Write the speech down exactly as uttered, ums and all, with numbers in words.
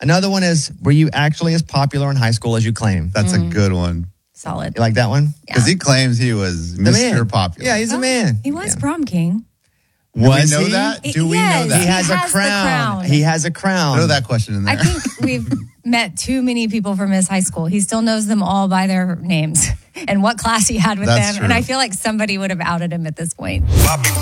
Another one is, were you actually as popular in high school as you claim? That's mm. a good one. Solid. You like that one? Because yeah. he claims he was the Mister Man. Popular. Yeah, he's oh, a man. He was yeah. prom king. Do was we know he? that? Do we yes, know that? He has, he a has crown. crown. He has a crown. Throw that question in there. I think we've met too many people from his high school. He still knows them all by their names and what class he had with That's them. True. And I feel like somebody would have outed him at this point.